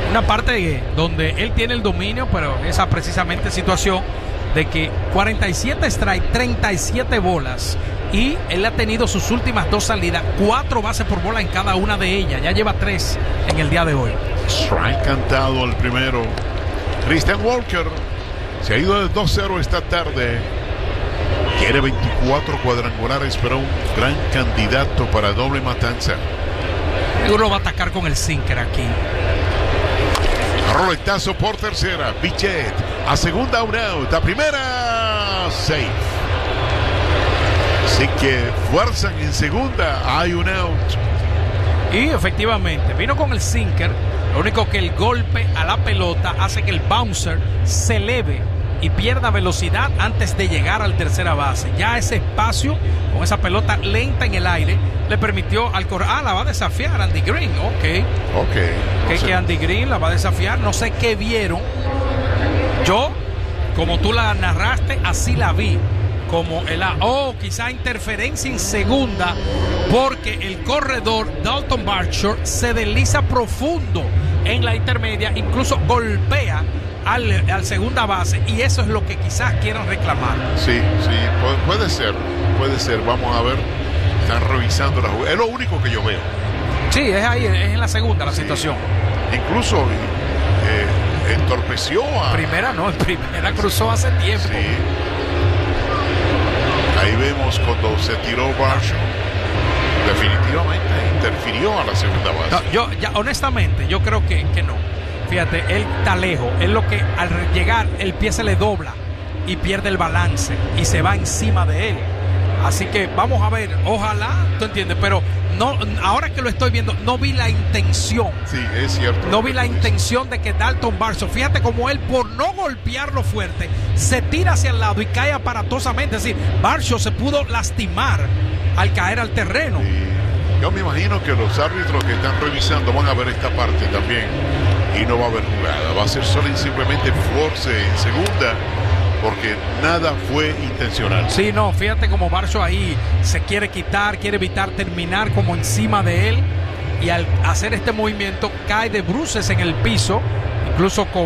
Una parte donde él tiene el dominio, pero esa precisamente situación de que 47 strikes, 37 bolas, y él ha tenido sus últimas 2 salidas, 4 bases por bola en cada una de ellas. Ya lleva 3 en el día de hoy. Strike cantado el primero. Christian Walker se ha ido de 2-0 esta tarde. Quiere 24 cuadrangulares, pero un gran candidato para doble matanza. Seguro va a atacar con el sinker aquí. Roletazo por tercera. Bichette a segunda, un out. A primera, safe. Así que fuerzan en segunda. Hay un out. Y efectivamente, vino con el sinker. Lo único que el golpe a la pelota hace que el bouncer se eleve y pierda velocidad antes de llegar al tercera base. Ya ese espacio con esa pelota lenta en el aire le permitió al corredor. La va a desafiar Andy Green. No sé. Que Andy Green la va a desafiar. No sé qué vieron. Yo, como tú la narraste, así la vi. Como quizá interferencia en segunda, porque el corredor Dalton Varsho se desliza profundo en la intermedia, incluso golpea al segunda base, y eso es lo que quizás quieran reclamar. Sí, puede ser. Vamos a ver. Están revisando la jugada. Es lo único que yo veo. Sí, es ahí, es en la segunda la situación. Incluso entorpeció a... En primera cruzó hace tiempo. Sí. Ahí vemos cuando se tiró Varsho. Definitivamente interfirió a la segunda base. No, honestamente, yo creo que no. Fíjate, él está lejos. Es lo que al llegar el pie se le dobla y pierde el balance y se va encima de él. Así que vamos a ver, ojalá, tú entiendes, pero no, ahora que lo estoy viendo, no vi la intención. Sí, es cierto. No vi la intención de que Dalton Varsho, fíjate como él, por no golpearlo fuerte, se tira hacia el lado y cae aparatosamente. Es decir, Varsho se pudo lastimar al caer al terreno. Sí. Yo me imagino que los árbitros que están revisando van a ver esta parte también y no va a haber jugada. Va a ser solo y simplemente force en segunda, porque nada fue intencional. Sí, no, fíjate como Varsho ahí se quiere evitar terminar como encima de él, y al hacer este movimiento cae de bruces en el piso, incluso con...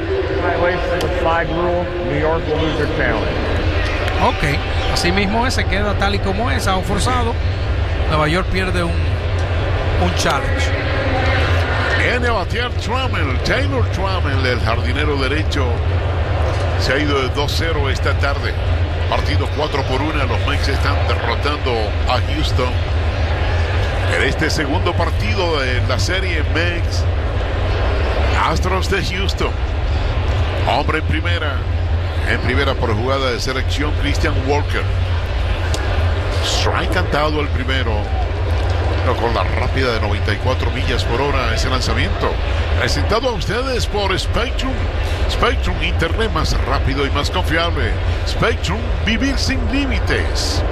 Ok, así mismo se queda tal y como es, ha forzado. Nueva York pierde un challenge. Viene a batear Taylor Trammell, el jardinero derecho. Se ha ido de 2-0 esta tarde. Partido 4-1. Los Mets están derrotando a Houston. En este segundo partido de la serie, Mets Astros de Houston. Hombre en primera. En primera por jugada de selección, Christian Walker. Strike cantado el primero. Pero con la rápida de 94 millas por hora ese lanzamiento. Presentado a ustedes por Spectrum. Spectrum, internet más rápido y más confiable. Spectrum, vivir sin límites.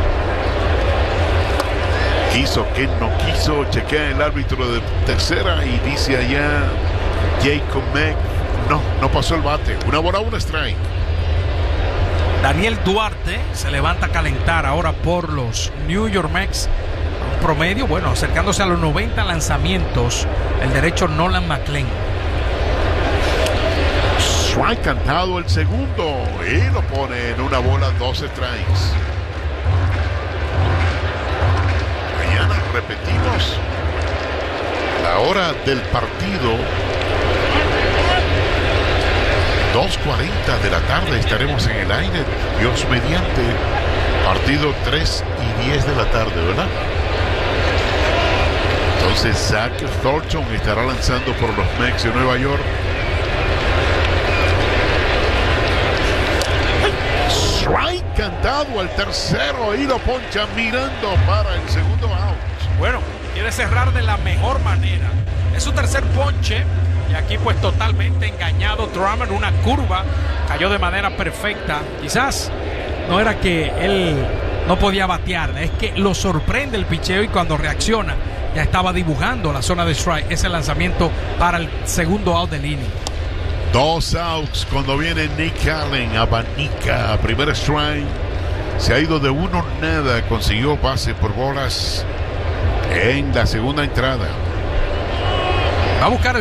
Quiso que no quiso. Chequea el árbitro de tercera y dice allá Jacob Meck. No pasó el bate. Una bola, un strike. Daniel Duarte se levanta a calentar ahora por los New York Mets. Promedio, acercándose a los 90 lanzamientos, el derecho Nolan McLean. Strike cantado el segundo y lo pone en una bola, 2 strikes. Mañana repetimos la hora del partido. 2:40 de la tarde estaremos en el aire, Dios mediante. Partido 3:10 de la tarde, ¿verdad? Entonces Zach Thornton estará lanzando por los Mets de Nueva York. Strike cantado al tercero y lo poncha mirando para el segundo out. Quiere cerrar de la mejor manera. Es su tercer ponche y aquí pues totalmente engañado Drummond. Una curva cayó de manera perfecta. Quizás no era que él no podía batear, es que lo sorprende el picheo y cuando reacciona ya estaba dibujando la zona de strike. Ese lanzamiento para el segundo out del inning. 2 outs cuando viene Nick Allen, abanica, primer strike. Se ha ido de 1-0, consiguió base por bolas en la segunda entrada. Va a buscar